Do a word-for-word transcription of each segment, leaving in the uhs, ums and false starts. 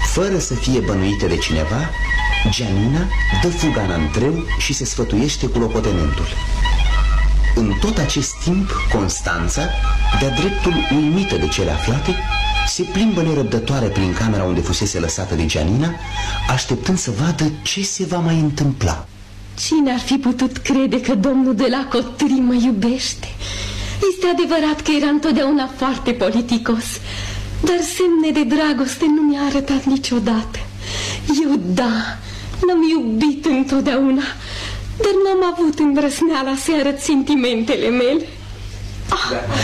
Fără să fie bănuită de cineva, Gianina dă fuga în antreu și se sfătuiește cu locotenentul. În tot acest timp, Constanța, de-a dreptul uimită de cele aflate, se plimbă nerăbdătoare prin camera unde fusese lăsată de Gianina, așteptând să vadă ce se va mai întâmpla. Cine ar fi putut crede că domnul de la Cotării mă iubește? Este adevărat că era întotdeauna foarte politicos, dar semne de dragoste nu mi-a arătat niciodată. Eu, da, l-am iubit întotdeauna, dar n-am avut îndrăzneala să arăt sentimentele mele. Ah,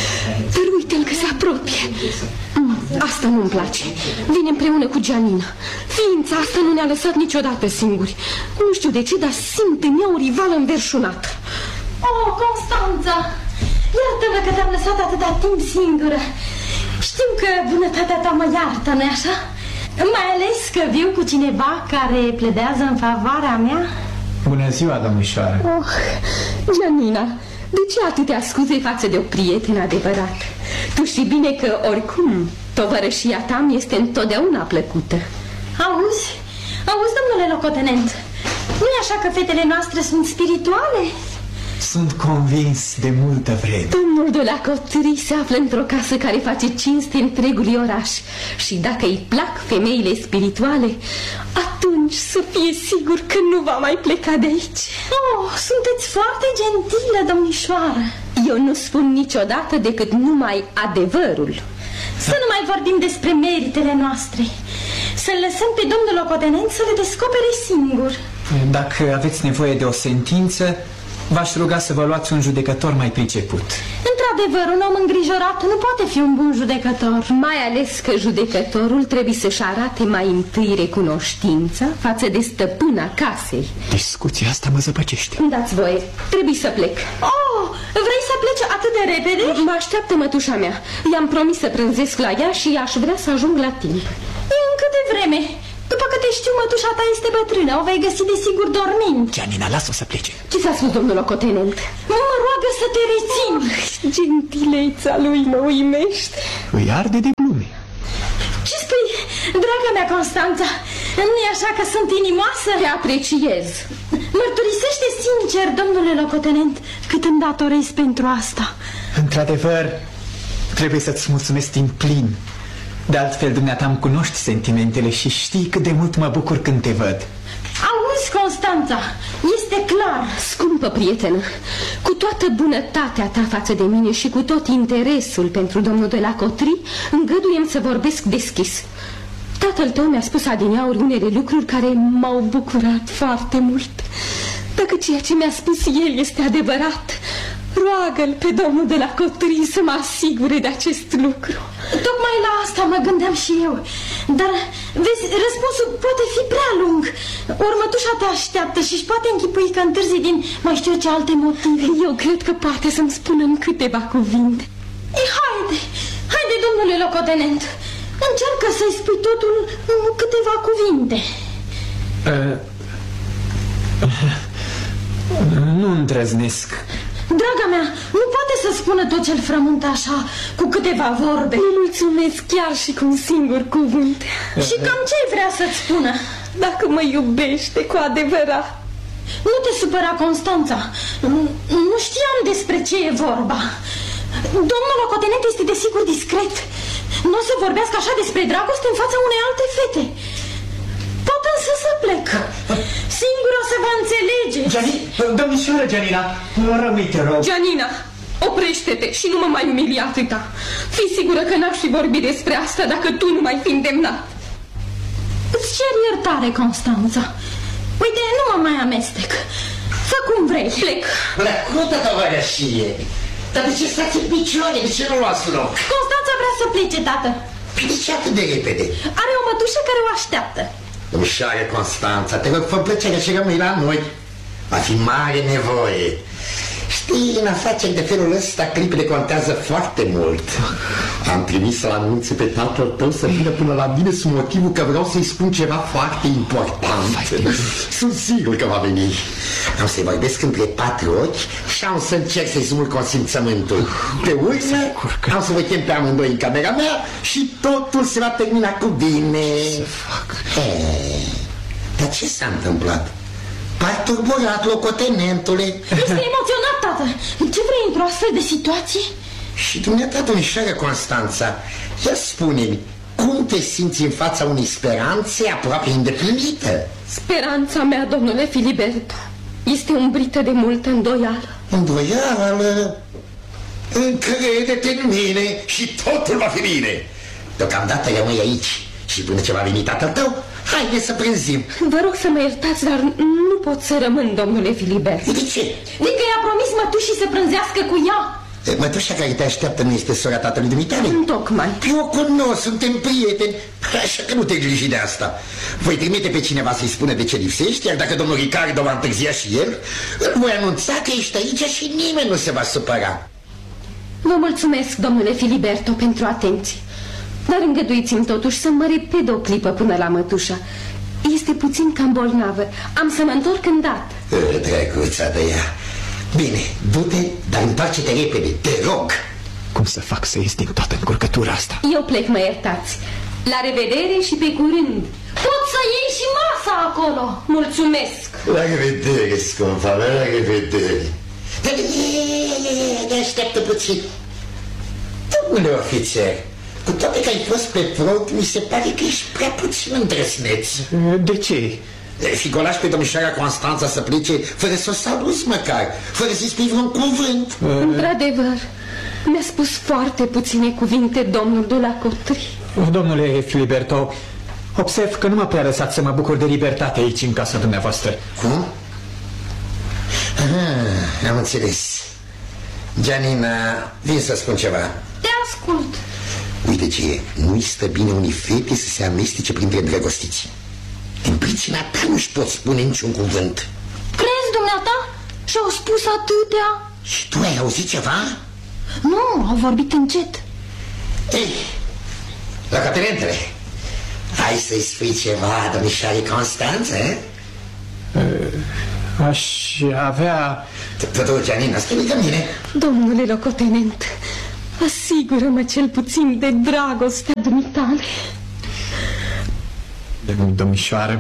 dar uite-l că se apropie. Mm, asta nu-mi place. Vine împreună cu Gianina. Ființa asta nu ne-a lăsat niciodată singuri. Nu știu de ce, dar simt în ea o rivală înverșunată. Oh, Constanța, iartă-mă că te-am lăsat atâta timp singură. Știu că bunătatea ta mă iartă, nu-i așa? Mai ales că viu cu cineva care pledează în favoarea mea. Bună ziua, domnișoară. Oh, Gianina, de ce atâtea scuze față de o prietenă adevărată? Tu știi bine că, oricum, tovărășia ta mi este întotdeauna plăcută. Auzi, auzi, domnule locotenent, nu-i așa că fetele noastre sunt spirituale? Sunt convins de multă vreme. Domnul de la Cotării se află într-o casă care face cinste întregului oraș. Și dacă îi plac femeile spirituale, atunci să fie sigur că nu va mai pleca de aici. Oh, sunteți foarte gentilă, domnișoară. Eu nu spun niciodată decât numai adevărul. Să nu mai vorbim despre meritele noastre. Să-l lăsăm pe domnul locotenent să le descopere singur. Dacă aveți nevoie de o sentință, v-aș ruga să vă luați un judecător mai priceput. Într-adevăr, un om îngrijorat nu poate fi un bun judecător. Mai ales că judecătorul trebuie să-și arate mai întâi recunoștința față de stăpâna casei. Discuția asta mă zăpăcește. Dați voie, trebuie să plec. Oh, vrei să pleci atât de repede? Mă așteaptă mătușa mea. I-am promis să prânzesc la ea și aș vrea să ajung la timp. E încă de vreme. După câte știu, mătușa ta este bătrână. O vei găsi de sigur dormind. Gianina, lasă-o să plece. Ce ți-a spus domnul locotenent? Mă roagă să te rețin. Gentileța lui mă uimește. Îi arde de glume. Ce spui, draga mea Constanța? Nu-i așa că sunt inimoasă? Te apreciez. Mărturisește sincer, domnule locotenent, cât îmi datorezi pentru asta. Într-adevăr, trebuie să-ți mulțumesc din plin. De altfel, dumneata îmi cunoști sentimentele și știi cât de mult mă bucur când te văd. Auzi, Constanța, este clar. Scumpă prietenă, cu toată bunătatea ta față de mine și cu tot interesul pentru domnul de la Cotării, îngăduiem să vorbesc deschis. Tatăl tău mi-a spus adineauri unele lucruri care m-au bucurat foarte mult. Dacă ceea ce mi-a spus el este adevărat, roagă-l pe domnul de la Cotării să mă asigure de acest lucru. Tocmai la asta mă gândeam și eu. Dar, vezi, răspunsul poate fi prea lung. Următușa te așteaptă și își poate închipui că întârzi din mai știu ce alte motive. Eu cred că poate să-mi spună în câteva cuvinte. Ei, haide, haide, domnule locotenent. Încearcă să-i spui totul în câteva cuvinte. uh, Nu îndrăznesc. Draga mea, nu poate să spună tot ce-l frământă așa, cu câteva vorbe. Îi mulțumesc chiar și cu un singur cuvânt. Și cam ce vrea să-ți spună? Dacă mă iubește cu adevărat. Nu te supăra, Constanța. Nu știam despre ce e vorba. Domnul locotenent este desigur discret. Nu o să vorbească așa despre dragoste în fața unei alte fete. Pot însă să plec. Singur o să vă înțelegeți. Gianni, domnișoară Gianina, rămâi, te rog. Gianina, oprește-te și nu mă mai umili atâta. Fii sigură că n-aș fi vorbit despre asta dacă tu nu mai fi îndemnat. Îți cer iertare, Constanța. Uite, nu mă mai amestec. Fă cum vrei. Plec. Plăcută tovărășie. Dar de ce stați în picioare? De ce nu luați loc? Constanța vrea să plece, tată. De ce atât de repede? Are o mătușă care o așteaptă. Domnișoară Constanța, te rog, fă plăcere și rămâi la noi. Va fi mare nevoie. Știi, în afaceri de felul ăsta, clipele contează foarte mult. Am trimis să-l anunțe pe tatăl tău să vină până la mine sub motivul că vreau să-i spun ceva foarte important. Sunt sigur că va veni. Am să-i vorbesc între patru ochi și am să încerc să-i sumul consimțământul. Pe urmă, am să vă chem pe amândoi în camera mea și totul se va termina cu bine. Ce fac? E, dar ce s-a întâmplat? Par turburat, locotenentule. Este emoționat, tată. Ce vrei într-o astfel de situație? Și dumneata, domnișoară Constanța, ia spune-mi, cum te simți în fața unei speranțe aproape îndeplinită? Speranța mea, domnule Filiberto, este umbrită de multă îndoială. Îndoială? Încrede-te în mine și totul va fi bine. Deocamdată rămâi aici și până ce va veni tatăl tău, haide să prânzim. Vă rog să mă iertați, dar nu pot să rămân, domnule Filiberto. De ce? Fiindcă i-a promis mătușii să prânzească cu ea. Mătușa care te așteaptă nu este sora tatălui dumitale? Întocmai. Eu o cunosc, suntem prieteni, așa că nu te griji de asta. Voi trimite pe cineva să-i spună de ce lipsești, iar dacă domnul Ricardo va întârzia și el, îl voi anunța că ești aici și nimeni nu se va supăra. Vă mulțumesc, domnule Filiberto, pentru atenție. Dar îngăduiți-mi totuși să mă repede o clipă până la mătușa. Este puțin cam bolnavă. Am să mă întorc îndată. Drăguța de ea. Bine, du-te, dar întoarce-te repede, te rog. Cum să fac să ies din toată încurcătura asta? Eu plec, mă iertați. La revedere și pe curând. Poți să iei și masa acolo. Mulțumesc. La revedere, scumpa mea, la revedere. Ne așteaptă puțin. Domnule ofițer, cu toate că ai fost pe front, mi se pare că ești prea puțin îndrăsneț. De ce? Fiindcă o lași pe domnișoara Constanța să plece fără să o saluți măcar, fără să-i spui vreun cuvânt. Într-adevăr, mi-a spus foarte puține cuvinte domnul de la Cotri. Domnule Filiberto, observ că nu m-a prea lăsat să mă bucur de libertate aici în casa dumneavoastră. Cum? Aha, am înțeles. Gianina, vin să spun ceva. Te ascult. Uite ce e, nu-i stă bine unei fete să se amestece printre drăgostiți. Din pricina ta nu-și pot spune niciun cuvânt. Crezi, dumneata? Și-au spus atâtea? Și tu ai auzit ceva? Nu, au vorbit încet. Ei, locotenentele, hai să-i spui ceva, domnișoare Constanță? Aș avea... Tu, Gianina, stai lângă mine. Domnule locotenent, asigură-mă cel puțin de dragostea dumitale. Domnișoară,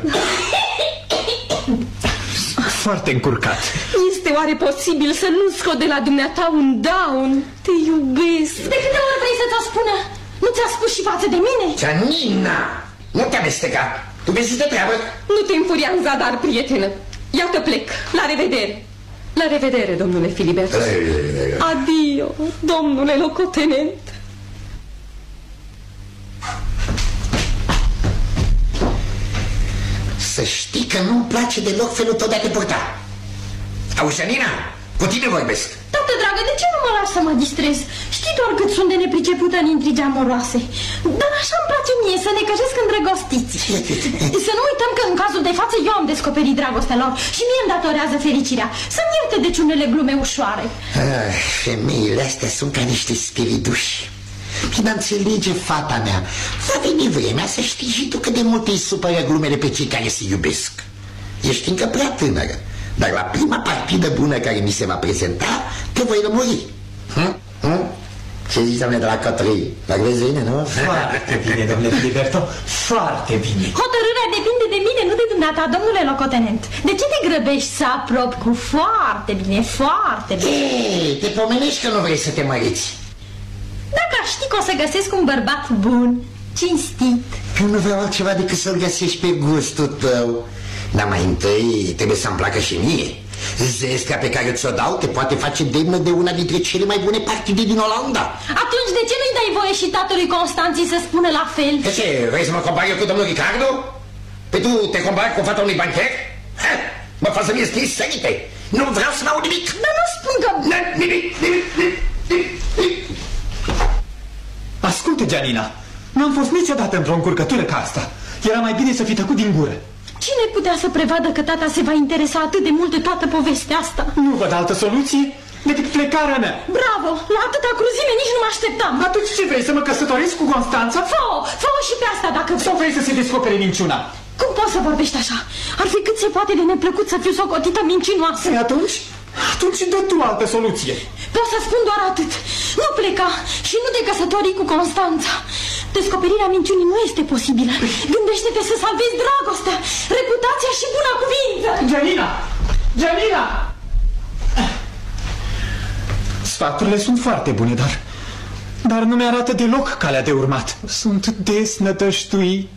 foarte încurcat. Este oare posibil să nu scot de la dumneata un daun? Te iubesc. De câte ori vrei să ți-o spună? Nu ți-a spus și față de mine? Gianina, nu te amesteca. Tu vezi de treabă. Nu te înfuria în zadar, prietenă. Iată plec. La revedere. La revedere, domnule Filiberto. Adio, domnule locotenent. Să știi că nu-mi place deloc felul tău de a te purta. Auzi, Gianina, cu tine vorbesc. Tată dragă, de ce nu mă lași să mă distrez? Știi doar cât sunt de nepricepută în intrigi amoroase. Dar așa îmi place mie, să ne căjesc îndrăgostiți. Să nu uităm că în cazul de față eu am descoperit dragostea lor și mie îmi datorează fericirea. Să-mi ierte deci unele glume ușoare. Ah, femeile astea sunt ca niște spiriduși. Bine înțelege, fata mea, va veni vremea să știi și tu cât de mult îi supără glumele pe cei care se iubesc. Ești încă prea tânără, dar la prima partidă bună care mi se va prezenta, te voi lămuri. Hm? Hm? Ce zici, doamne, de la Cotri? La grezine, nu? Foarte bine, domnule Filiberto, foarte bine. Hotărârea depinde de mine, nu de dumneata, domnule locotenent. De ce te grăbești să aprobi cu foarte bine, foarte bine? Ei, te pomenești că nu vrei să te măriți. Dacă aș ști că o să găsesc un bărbat bun, cinstit. Eu nu vreau altceva decât să-l găsești pe gustul tău. Dar mai întâi trebuie să-mi placă și mie. Zesca pe care ți-o dau te poate face demnă de una dintre cele mai bune partide din Olanda. Atunci de ce nu-i dai voie și tatălui Constanții să spună la fel? De ce? Vrei să mă compari eu cu domnul Ricardo? Pe tu te compari cu fata unui bancher? Ha? Mă fac să mi-e scris sărite. Nu vreau să n-au nimic. Dar nu spun că... Nimic, nimic, nimic, nimic, nimic. Ascultă, Gianina, n-am fost niciodată într-o încurcătură ca asta. Era mai bine să fi tăcut din gură. Cine putea să prevadă că tata se va interesa atât de mult de toată povestea asta? Nu văd altă soluție decât plecarea mea. Bravo! La atâta cruzime nici nu mă așteptam. Atunci ce vrei, să mă căsătoresc cu Constanța? Fă-o! Fă-o și pe asta dacă vrei. Sau vrei să se descopere minciuna? Cum poți să vorbești așa? Ar fi cât se poate de neplăcut să fiu socotită mincinoasă. E atunci? Atunci dă tu altă soluție. Pot să spun doar atât. Nu pleca și nu te căsători cu Constanța. Descoperirea minciunii nu este posibilă. Gândește-te să salvezi dragostea, reputația și buna cuvință. Gianina! Gianina! Sfaturile sunt foarte bune, dar... Dar nu mi-arată deloc calea de urmat. Sunt desnădăjtuit.